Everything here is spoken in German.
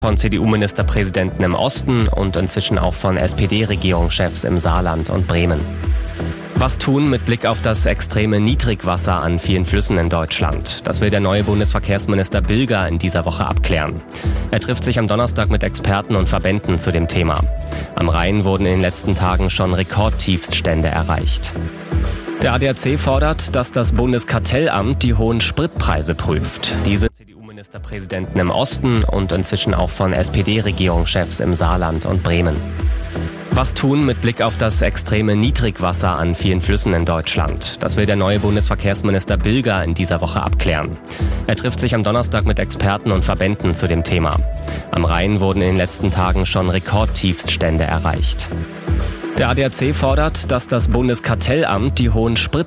Von CDU-Ministerpräsidenten im Osten und inzwischen auch von SPD-Regierungschefs im Saarland und Bremen. Was tun mit Blick auf das extreme Niedrigwasser an vielen Flüssen in Deutschland? Das will der neue Bundesverkehrsminister Bilger in dieser Woche abklären. Er trifft sich am Donnerstag mit Experten und Verbänden zu dem Thema. Am Rhein wurden in den letzten Tagen schon Rekordtiefststände erreicht. Der ADAC fordert, dass das Bundeskartellamt die hohen Spritpreise prüft. Diese CDU-Ministerpräsidenten im Osten und inzwischen auch von SPD-Regierungschefs im Saarland und Bremen. Was tun mit Blick auf das extreme Niedrigwasser an vielen Flüssen in Deutschland? Das will der neue Bundesverkehrsminister Bilger in dieser Woche abklären. Er trifft sich am Donnerstag mit Experten und Verbänden zu dem Thema. Am Rhein wurden in den letzten Tagen schon Rekordtiefststände erreicht. Der ADAC fordert, dass das Bundeskartellamt die hohen